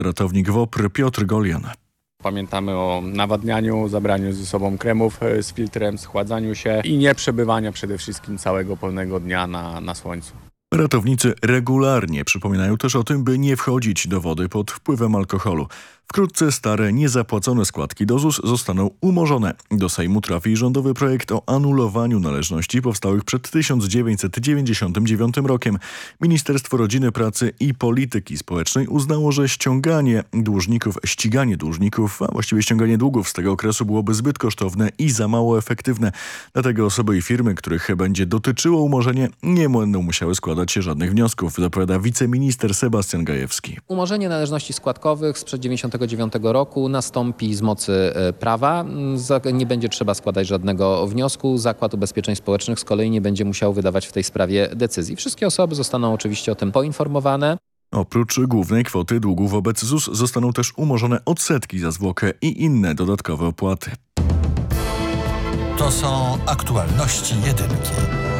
Ratownik WOPR Piotr Golian. Pamiętamy o nawadnianiu, zabraniu ze sobą kremów z filtrem, schładzaniu się i nie przebywania przede wszystkim całego pełnego dnia na słońcu. Ratownicy regularnie przypominają też o tym, by nie wchodzić do wody pod wpływem alkoholu. Wkrótce stare, niezapłacone składki do ZUS zostaną umorzone. Do Sejmu trafi rządowy projekt o anulowaniu należności powstałych przed 1999 rokiem. Ministerstwo Rodziny, Pracy i Polityki Społecznej uznało, że ściganie dłużników, a właściwie ściąganie długów z tego okresu byłoby zbyt kosztowne i za mało efektywne. Dlatego osoby i firmy, których będzie dotyczyło umorzenie, nie będą musiały składać się żadnych wniosków, zapowiada wiceminister Sebastian Gajewski. Umorzenie należności składkowych sprzed 1999 roku nastąpi z mocy prawa. Nie będzie trzeba składać żadnego wniosku. Zakład Ubezpieczeń Społecznych z kolei nie będzie musiał wydawać w tej sprawie decyzji. Wszystkie osoby zostaną oczywiście o tym poinformowane. Oprócz głównej kwoty długu wobec ZUS zostaną też umorzone odsetki za zwłokę i inne dodatkowe opłaty. To są aktualności jedynki.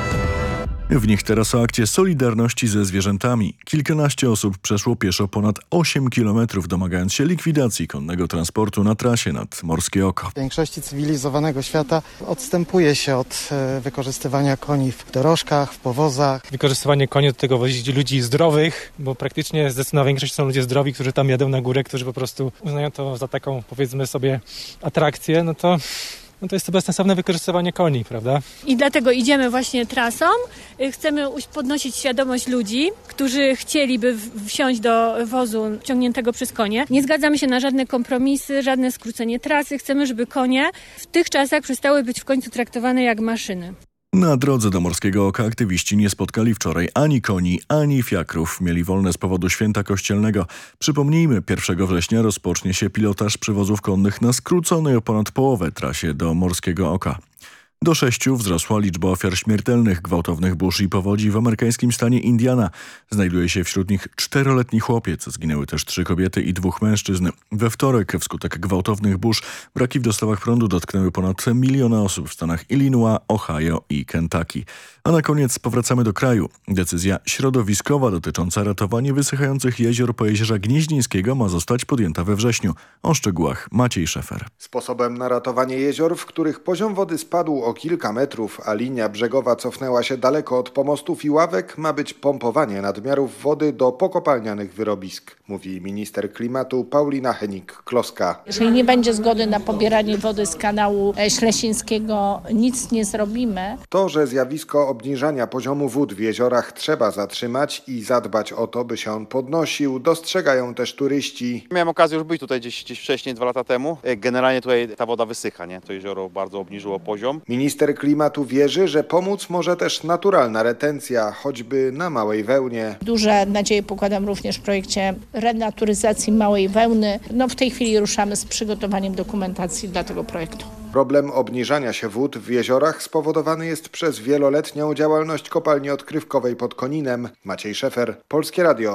W nich teraz o akcję solidarności ze zwierzętami. Kilkanaście osób przeszło pieszo ponad 8 kilometrów, domagając się likwidacji konnego transportu na trasie nad Morskie Oko. W większości cywilizowanego świata odstępuje się od wykorzystywania koni w dorożkach, w powozach. Wykorzystywanie koni do tego wozić ludzi zdrowych, bo praktycznie zdecydowana większość są ludzie zdrowi, którzy tam jadą na górę, którzy po prostu uznają to za taką, powiedzmy sobie, atrakcję, no to jest to bezsensowne wykorzystywanie koni, prawda? I dlatego idziemy właśnie trasą. Chcemy podnosić świadomość ludzi, którzy chcieliby wsiąść do wozu ciągniętego przez konie. Nie zgadzamy się na żadne kompromisy, żadne skrócenie trasy. Chcemy, żeby konie w tych czasach przestały być w końcu traktowane jak maszyny. Na drodze do Morskiego Oka aktywiści nie spotkali wczoraj ani koni, ani fiakrów. Mieli wolne z powodu święta kościelnego. Przypomnijmy, 1 września rozpocznie się pilotaż przewozów konnych na skróconej o ponad połowę trasie do Morskiego Oka. Do 6 wzrosła liczba ofiar śmiertelnych gwałtownych burz i powodzi w amerykańskim stanie Indiana. Znajduje się wśród nich 4-letni chłopiec. Zginęły też 3 kobiety i 2 mężczyzn. We wtorek wskutek gwałtownych burz braki w dostawach prądu dotknęły ponad 1 miliona osób w stanach Illinois, Ohio i Kentucky. A na koniec powracamy do kraju. Decyzja środowiskowa dotycząca ratowania wysychających jezior Pojezierza Gnieźnieńskiego ma zostać podjęta we wrześniu. O szczegółach Maciej Szefer. Sposobem na ratowanie jezior, w których poziom wody spadł o kilka metrów, a linia brzegowa cofnęła się daleko od pomostów i ławek, ma być pompowanie nadmiarów wody do pokopalnianych wyrobisk, mówi minister klimatu Paulina Henik-Kloska. Jeżeli nie będzie zgody na pobieranie wody z kanału Ślesińskiego, nic nie zrobimy. To, że zjawisko obniżania poziomu wód w jeziorach trzeba zatrzymać i zadbać o to, by się on podnosił, dostrzegają też turyści. Miałem okazję już być tutaj gdzieś wcześniej, 2 lata temu. Generalnie tutaj ta woda wysycha, nie? To jezioro bardzo obniżyło poziom. Minister klimatu wierzy, że pomóc może też naturalna retencja, choćby na Małej Wełnie. Duże nadzieje pokładam również w projekcie renaturyzacji Małej Wełny. W tej chwili ruszamy z przygotowaniem dokumentacji dla tego projektu. Problem obniżania się wód w jeziorach spowodowany jest przez wieloletnią działalność kopalni odkrywkowej pod Koninem. Maciej Szefer, Polskie Radio.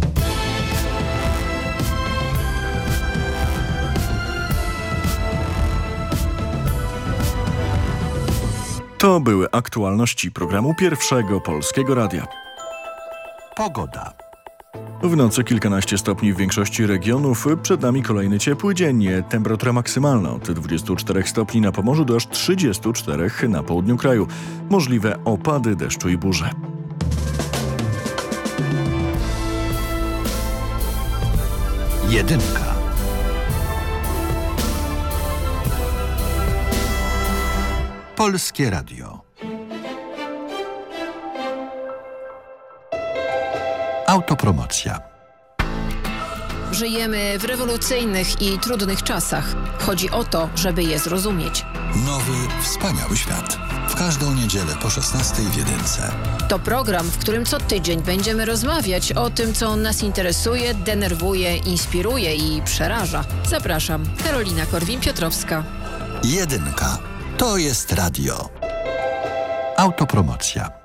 To były aktualności programu Pierwszego Polskiego Radia. Pogoda. W nocy kilkanaście stopni w większości regionów. Przed nami kolejny ciepły dzień. Temperatura maksymalna od 24 stopni na Pomorzu do aż 34 na południu kraju. Możliwe opady deszczu i burze. Jedynka. Polskie Radio. Autopromocja. Żyjemy w rewolucyjnych i trudnych czasach. Chodzi o to, żeby je zrozumieć. Nowy, wspaniały świat. W każdą niedzielę po 16:00 w Jedynce. To program, w którym co tydzień będziemy rozmawiać o tym, co nas interesuje, denerwuje, inspiruje i przeraża. Zapraszam, Karolina Korwin-Piotrowska. Jedynka. To jest radio. Autopromocja.